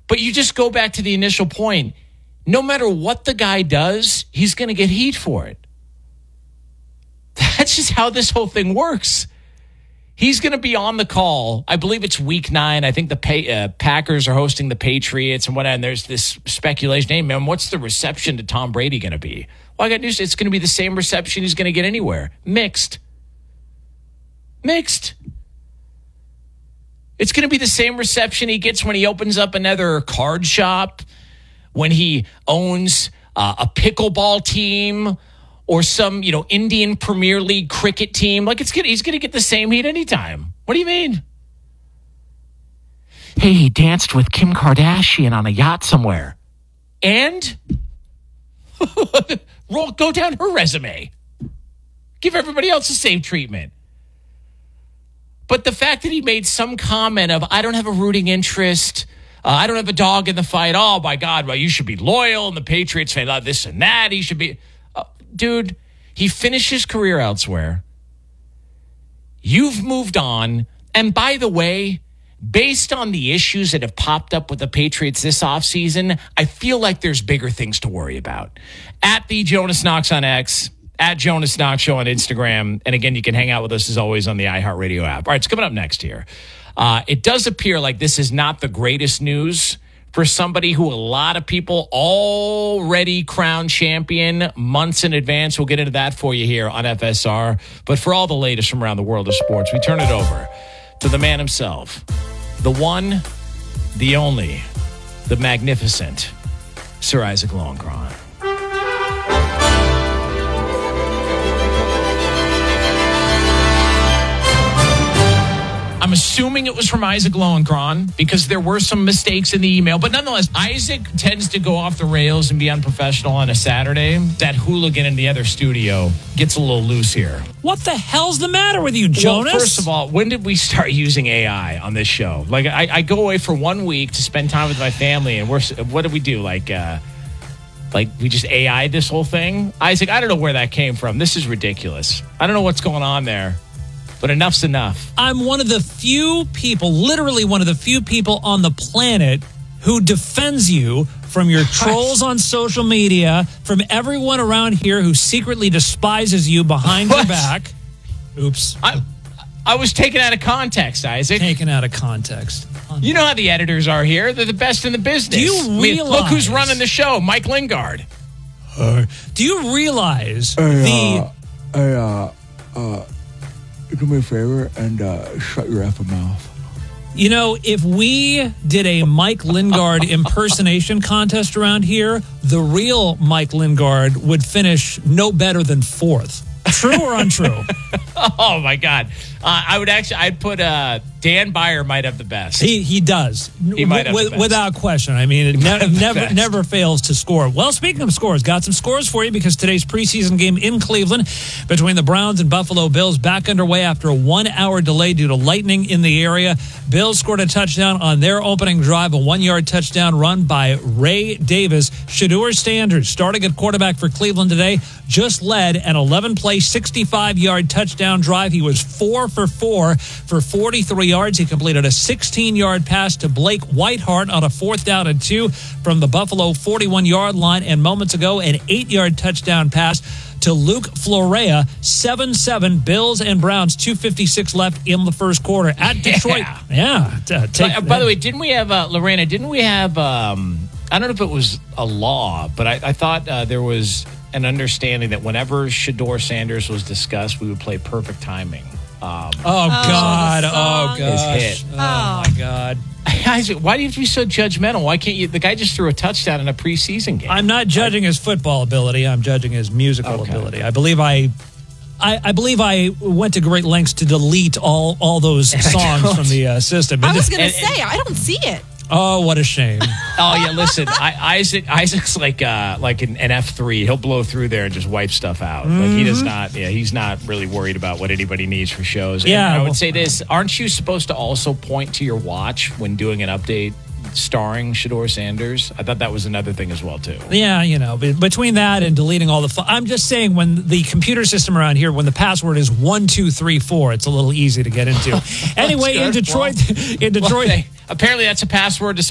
But you just go back to the initial point. No matter what the guy does, he's going to get heat for it. That's just how this whole thing works. He's going to be on the call. I believe it's week 9. I think the Packers are hosting the Patriots and whatnot. And there's this speculation. Hey, man, what's the reception to Tom Brady going to be? Well, I got news. It's going to be the same reception he's going to get anywhere. Mixed. It's going to be the same reception he gets when he opens up another card shop, when he owns a pickleball team, or some, Indian Premier League cricket team. Like he's going to get the same heat anytime. What do you mean? Hey, he danced with Kim Kardashian on a yacht somewhere. And? Go down her resume. Give everybody else the same treatment. But the fact that he made some comment of, I don't have a rooting interest, I don't have a dog in the fight, oh my God, well, you should be loyal, and the Patriots say this and that, he should be... Dude, he finished his career elsewhere. You've moved on. And by the way, based on the issues that have popped up with the Patriots this offseason, I feel like there's bigger things to worry about. At the Jonas Knox on X, at Jonas Knox Show on Instagram. And again, you can hang out with us as always on the iHeartRadio app. All right, it's coming up next here. It does appear like this is not the greatest news for somebody who a lot of people already crowned champion months in advance. We'll get into that for you here on FSR. But for all the latest from around the world of sports, we turn it over to the man himself, the one, the only, the magnificent Sir Isaac Longcron. I'm assuming it was from Isaac Lowenkron because there were some mistakes in the email. But nonetheless, Isaac tends to go off the rails and be unprofessional on a Saturday. That hooligan in the other studio gets a little loose here. What the hell's the matter with you, Jonas? Well, first of all, when did we start using AI on this show? Like, I go away for 1 week to spend time with my family, and what do we do? Like we just AI'd this whole thing? Isaac, I don't know where that came from. This is ridiculous. I don't know what's going on there. But enough's enough. I'm one of the few people, literally one of the few people on the planet who defends you from your trolls on social media, from everyone around here who secretly despises you behind your back. Oops. I was taken out of context, Isaac. Taken out of context. You know how the editors are here. They're the best in the business. Do you realize... look who's running the show, Mike Lingard. Do you realize do me a favor and shut your effing mouth. You know, if we did a Mike Lingard impersonation contest around here, the real Mike Lingard would finish no better than 4th. True or untrue? Oh, my God. I'd put Dan Byer might have the best. He does. He might have the best. Without question. I mean, it never fails to score. Well, speaking of scores, got some scores for you because today's preseason game in Cleveland between the Browns and Buffalo Bills back underway after a 1-hour delay due to lightning in the area. Bills scored a touchdown on their opening drive, a 1-yard touchdown run by Ray Davis. Shedeur Sanders, starting at quarterback for Cleveland today, just led an 11-play, 65-yard touchdown drive. He was 4 for 4 for 43 yards. He completed a 16-yard pass to Blake Whiteheart on a 4th down and 2 from the Buffalo 41-yard line. And moments ago, an 8-yard touchdown pass to Luke Florea. 7-7, Bills and Browns, 2:56 left in the first quarter at Detroit. By the way, didn't we have, Lorena, I don't know if it was a law, but I thought there was an understanding that whenever Shedeur Sanders was discussed, we would play Perfect Timing. God. His hit. Oh, my God. Isaac, why do you have to be so judgmental? Why can't you? The guy just threw a touchdown in a preseason game. I'm not judging his football ability. I'm judging his musical ability. I believe I went to great lengths to delete all those songs from the system. I was going to say, I don't see it. Oh, what a shame. Oh, yeah, listen, Isaac's like an F3. He'll blow through there and just wipe stuff out. Mm-hmm. Like, he does not, he's not really worried about what anybody needs for shows. And I would say this, aren't you supposed to also point to your watch when doing an update starring Shedeur Sanders? I thought that was another thing as well, too. Yeah, between that and deleting all the I'm just saying, when the computer system around here, when the password is 1234, it's a little easy to get into. Anyway, in Detroit, apparently that's a password to